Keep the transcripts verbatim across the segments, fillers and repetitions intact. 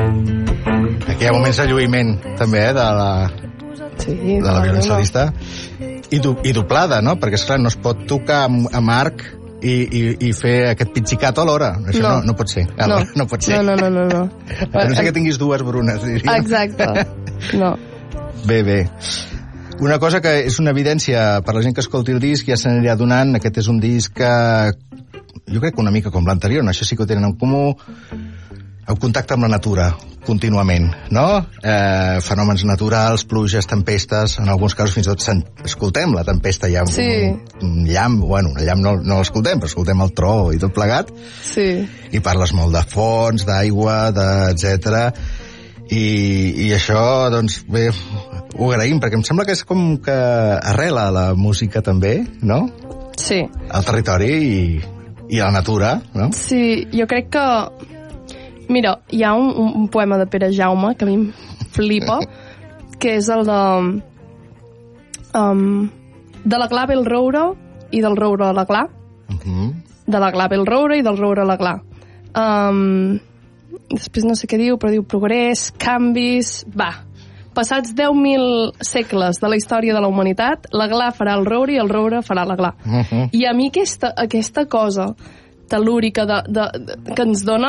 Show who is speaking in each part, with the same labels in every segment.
Speaker 1: Aquí hi ha moments de lluïment, també, eh, de la,
Speaker 2: sí,
Speaker 1: de la violència vista. I, du, I doblada, no? Perquè, esclar, no es pot tocar amb, amb arc i, i, i fer aquest pizzicato alhora. Això no, no, no pot ser. No. no pot ser.
Speaker 2: No, no, no, no. no.
Speaker 1: A no ser que tinguis dues brunes, diríem.
Speaker 2: Exacte. No.
Speaker 1: Bé, bé. Una cosa que és una evidència per la gent que escolti el disc, ja se n'anirà donant, aquest és un disc que jo crec que una mica com l'anterior, no? Això sí que ho tenen en comú, el contacte amb la natura, contínuament, no? Eh, fenòmens naturals, pluges, tempestes, en alguns casos fins i tot escoltem la tempesta ja,
Speaker 2: sí.
Speaker 1: un, un llamp, bueno, un llamp no, no l'escoltem, però escoltem el tro i tot plegat,
Speaker 2: sí.
Speaker 1: I parles molt de fonts, d'aigua, de, etcètera. I, i això, doncs, bé, ho agraïm, perquè em sembla que és com que arrela la música també, no?
Speaker 2: Sí.
Speaker 1: Al territori i, i a la natura, no?
Speaker 2: Sí, jo crec que... Mira, hi ha un, un poema de Pere Jaume que a mi em flipa, que és el de... Um, de la Gla ve el roure i del roure a la Gla.
Speaker 1: Uh-huh.
Speaker 2: De la Gla ve el roure i del roure a la Gla. Um, després no sé què diu, però diu progrés, canvis... Va, passats deu mil segles de la història de la humanitat, la Gla farà el roure i el roure farà la Gla.
Speaker 1: Uh-huh.
Speaker 2: I a mi aquesta, aquesta cosa tel·lúrica de, de, de, que ens dona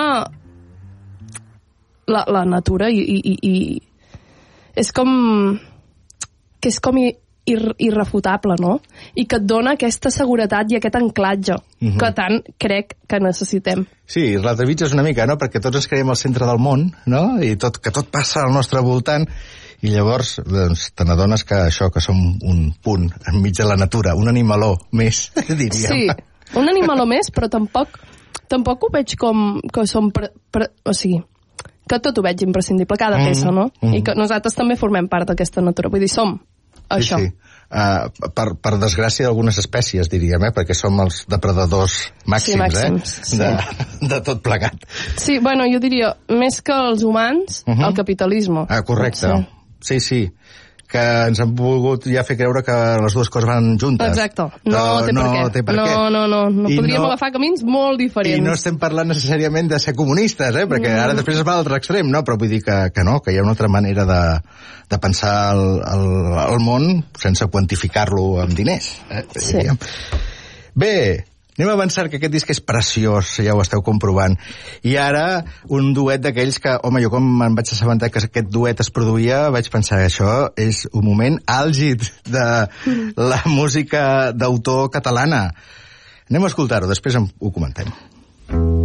Speaker 2: la, la natura i, i, i, i és com que és com ir, ir, irrefutable, no? I que et dona aquesta seguretat i aquest anclatge uh-huh. que tant crec que necessitem.
Speaker 1: Sí, relativitzes una mica, no? Perquè tots ens creiem al centre del món, no? I tot, que tot passa al nostre voltant, i llavors doncs, te n'adones que això, que som un punt enmig de la natura, un animaló més, diríem.
Speaker 2: Sí, un animaló més, però tampoc tampoc ho veig com que som pre, pre, o sigui, que tot ho veig imprescindible, cada mm, peça, no? Mm. I que nosaltres també formem part d'aquesta natura, vull dir, som això.
Speaker 1: Sí, sí. Uh, per, per desgràcia d'algunes espècies, diríem, eh? Perquè som els depredadors màxims, sí, màxims eh? Sí. De, de tot plegat.
Speaker 2: Sí, bueno, jo diria, més que els humans, uh-huh. el capitalisme.
Speaker 1: Ah, correcte. Sí, sí. Que ens han volgut ja fer creure que les dues coses van juntes.
Speaker 2: Exacte. No, no té per
Speaker 1: no
Speaker 2: què.
Speaker 1: Té per
Speaker 2: no,
Speaker 1: què.
Speaker 2: no, no, no. I podríem no, agafar camins molt diferents.
Speaker 1: I no estem parlant necessàriament de ser comunistes, eh? Perquè mm. ara després es va a l'altre extrem, no? Però vull dir que, que no, que hi ha una altra manera de, de pensar el, el, el món sense quantificar-lo amb diners. Eh?
Speaker 2: Sí.
Speaker 1: Bé, anem a avançar, que aquest disc és preciós, ja ho esteu comprovant. I ara, un duet d'aquells que, home, jo com em vaig assabentar que aquest duet es produïa, vaig pensar que això és un moment àlgid de la música d'autor catalana. Anem a escoltar-ho, després ho comentem.